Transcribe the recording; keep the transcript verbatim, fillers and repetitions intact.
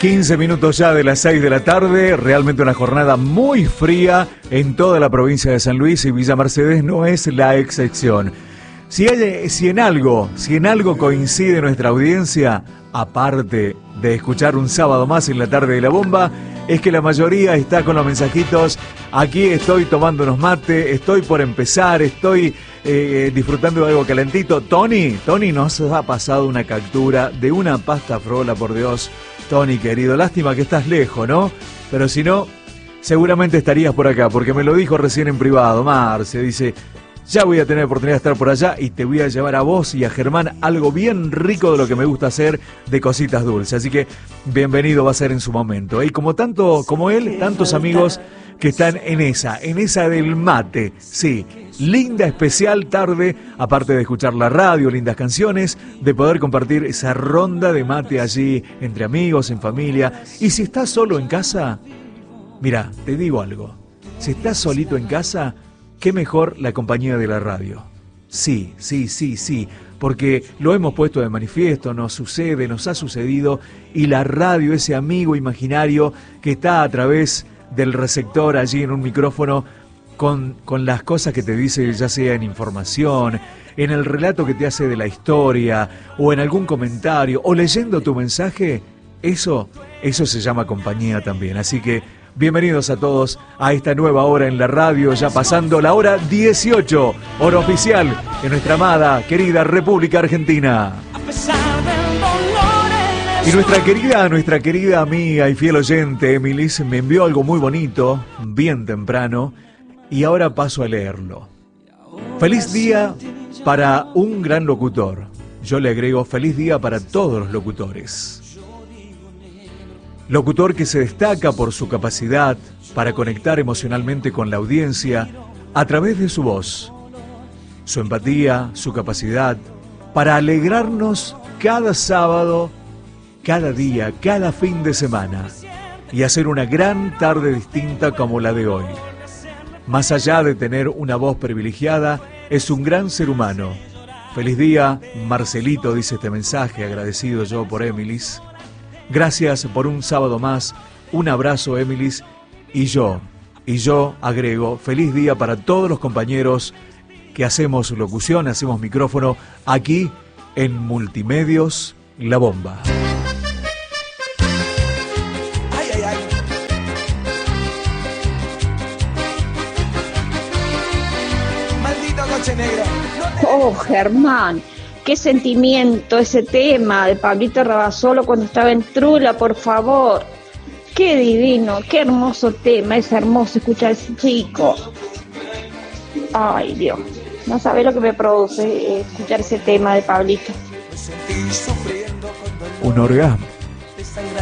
quince minutos ya de las seis de la tarde, realmente una jornada muy fría en toda la provincia de San Luis y Villa Mercedes no es la excepción. Si, hay, si, en algo, si en algo coincide nuestra audiencia, aparte de escuchar un sábado más en la tarde de la bomba, es que la mayoría está con los mensajitos. Aquí estoy tomando unos mates, estoy por empezar, estoy eh, disfrutando de algo calentito. Tony, Tony nos ha pasado una captura de una pasta frola, por Dios. Tony, querido, lástima que estás lejos, ¿no? Pero si no, seguramente estarías por acá, porque me lo dijo recién en privado. Marce dice, ya voy a tener oportunidad de estar por allá y te voy a llevar a vos y a Germán algo bien rico de lo que me gusta hacer, de cositas dulces. Así que bienvenido va a ser en su momento. Y como tanto, como él, tantos amigos que están en esa, en esa del mate. Sí, linda, especial tarde, aparte de escuchar la radio, lindas canciones, de poder compartir esa ronda de mate allí, entre amigos, en familia. Y si estás solo en casa, mira, te digo algo. Si estás solito en casa, qué mejor la compañía de la radio. Sí, sí, sí, sí, porque lo hemos puesto de manifiesto, nos sucede, nos ha sucedido, y la radio, ese amigo imaginario que está a través del receptor allí en un micrófono con, con las cosas que te dice, ya sea en información, en el relato que te hace de la historia, o en algún comentario, o leyendo tu mensaje, eso, eso se llama compañía también. Así que bienvenidos a todos a esta nueva hora en la radio, ya pasando la hora dieciocho, hora oficial en nuestra amada, querida República Argentina. Y nuestra querida, nuestra querida amiga y fiel oyente, Emilis, me envió algo muy bonito, bien temprano, y ahora paso a leerlo. Feliz día para un gran locutor. Yo le agrego feliz día para todos los locutores. Locutor que se destaca por su capacidad para conectar emocionalmente con la audiencia a través de su voz, su empatía, su capacidad para alegrarnos cada sábado, cada día, cada fin de semana y hacer una gran tarde distinta como la de hoy. Más allá de tener una voz privilegiada, es un gran ser humano. Feliz día, Marcelito, dice este mensaje, agradecido yo por Emilis. Gracias por un sábado más, un abrazo, Emilis, y yo, y yo agrego, feliz día para todos los compañeros que hacemos locución, hacemos micrófono, aquí en Multimedios La Bomba. Ay, ay, ay. Maldito coche negro. Oh, Germán. Qué sentimiento ese tema de Pablito Rabasolo cuando estaba en Trula, por favor. Qué divino, qué hermoso tema, es hermoso escuchar a ese chico. Ay, Dios, no sabés lo que me produce escuchar ese tema de Pablito. Un orgasmo.